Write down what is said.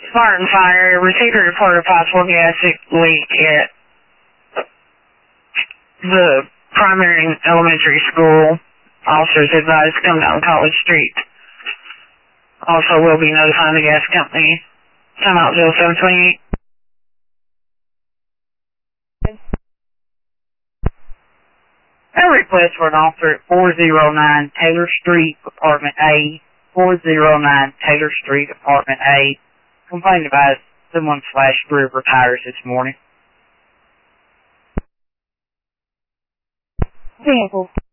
Spartan Fire, received a report of possible gas leak at the primary and elementary school. Officers advised to come down College Street. Also, will be notifying the gas company. Time out 0728. A request for an officer at 409 Taylor Street, Apartment A. 409 Taylor Street, Apartment A. Complained about someone slashed river tires this morning. Vehicle